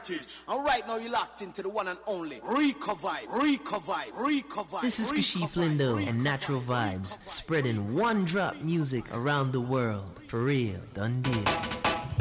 heritage. And right now you're locked into the one and only Rico Vibe, Rico Vibe, Rico Vibe. This is Kashif Lindo and Natural Vibes, spreading one drop music around the world. For real, done deal.